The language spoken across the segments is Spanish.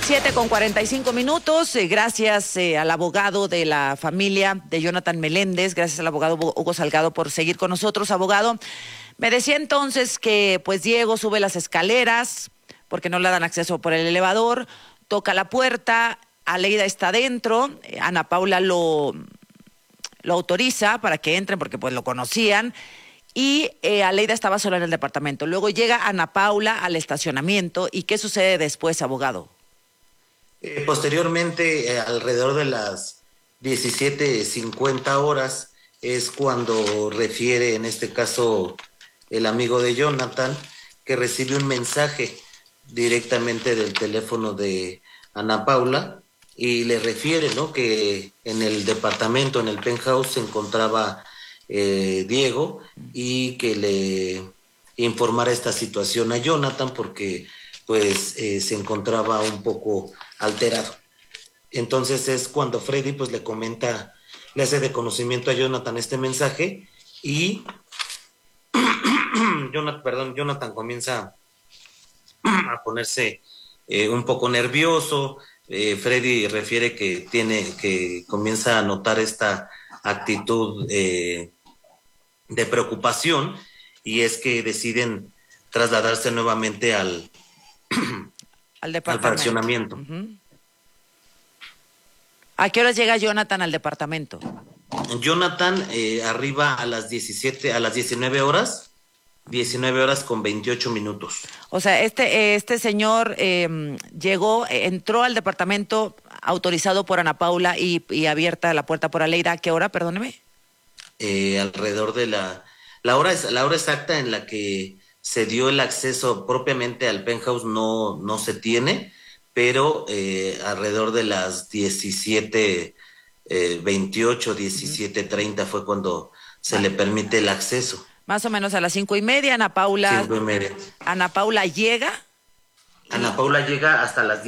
7:45. Gracias al abogado de la familia de Jonathan Meléndez, gracias al abogado Hugo Salgado por seguir con nosotros. Abogado, me decía entonces que pues Diego sube las escaleras porque no le dan acceso por el elevador, toca la puerta, Aleida está dentro, Ana Paula lo autoriza para que entren porque pues lo conocían. Y Aleida estaba sola en el departamento. Luego llega Ana Paula al estacionamiento. ¿Y qué sucede después, abogado? Posteriormente, alrededor de las 17:50 es cuando refiere, en este caso, el amigo de Jonathan, que recibe un mensaje directamente del teléfono de Ana Paula y le refiere, ¿no?, que en el departamento, en el penthouse, se encontraba Diego y que le informara esta situación a Jonathan porque pues se encontraba un poco alterado. Entonces es cuando Freddy pues le comenta, le hace de conocimiento a Jonathan este mensaje y Jonathan comienza a ponerse un poco nervioso. Freddy refiere que comienza a notar esta actitud de preocupación y es que deciden trasladarse nuevamente al fraccionamiento. Uh-huh. ¿A qué horas llega Jonathan al departamento? Jonathan arriba a las 19:28. O sea, este señor entró al departamento autorizado por Ana Paula y abierta la puerta por Aleida. ¿A qué hora, perdóneme? Alrededor de la hora exacta en la que se dio el acceso propiamente al penthouse no se tiene, pero alrededor de las 17:28, 17:30 fue cuando se le permite el acceso. Más o menos a las 5:30, Ana Paula. 5:30. Ana Paula llega. Ana Paula llega hasta las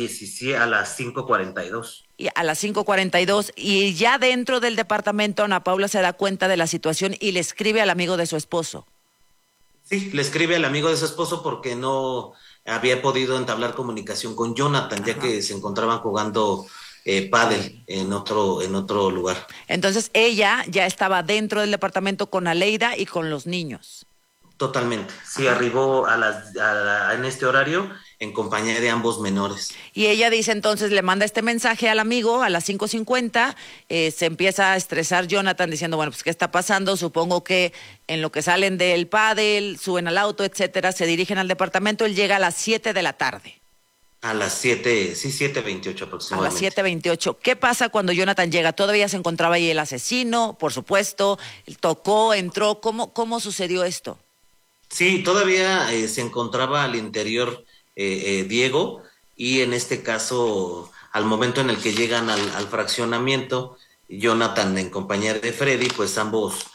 5:42. Y a las 5:42, y ya dentro del departamento Ana Paula se da cuenta de la situación y le escribe al amigo de su esposo. Sí, le escribe al amigo de su esposo porque no había podido entablar comunicación con Jonathan, ya que se encontraban jugando pádel en otro lugar. Entonces ella ya estaba dentro del departamento con Aleida y con los niños. Totalmente, sí, arribó en este horario en compañía de ambos menores. Y ella dice entonces, le manda este mensaje al amigo a las 5:50, se empieza a estresar Jonathan diciendo, bueno, pues ¿qué está pasando? Supongo que en lo que salen del pádel, suben al auto, etcétera, se dirigen al departamento, él llega a las 7 de la tarde. A las 7:28 aproximadamente. A las 7:28. ¿Qué pasa cuando Jonathan llega? ¿Todavía se encontraba ahí el asesino? Por supuesto, tocó, entró, ¿cómo sucedió esto? Sí, todavía se encontraba al interior Diego, y en este caso, al momento en el que llegan al fraccionamiento, Jonathan en compañía de Freddy, pues ambos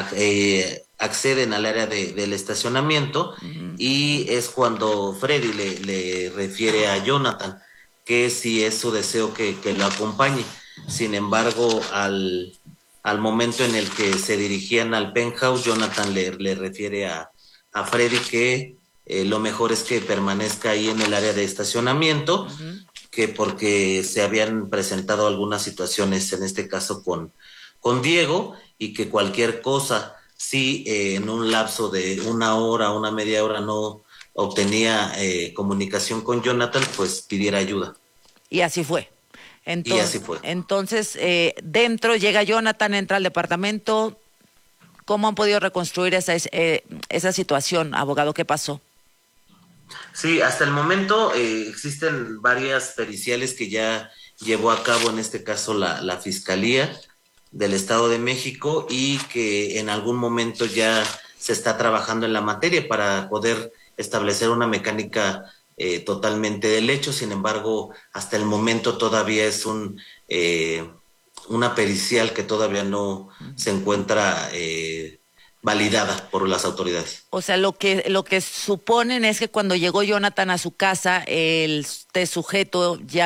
acceden al área del estacionamiento. Uh-huh. Y es cuando Freddy le refiere a Jonathan que si es su deseo que lo acompañe. Sin embargo, al momento en el que se dirigían al penthouse, Jonathan le refiere a Freddy que lo mejor es que permanezca ahí en el área de estacionamiento. Uh-huh. Que porque se habían presentado algunas situaciones, en este caso con Diego, y que cualquier cosa, si en un lapso de una media hora no obtenía comunicación con Jonathan, pues pidiera ayuda. Y así fue. Y así fue. Entonces, dentro llega Jonathan, entra al departamento. ¿Cómo han podido reconstruir esa situación, abogado? ¿Qué pasó? Sí, hasta el momento existen varias periciales que ya llevó a cabo, en este caso, la Fiscalía del Estado de México, y que en algún momento ya se está trabajando en la materia para poder establecer una mecánica totalmente del hecho. Sin embargo, hasta el momento todavía es una pericial que todavía no se encuentra validada por las autoridades. O sea, lo que suponen es que cuando llegó Jonathan a su casa, este sujeto ya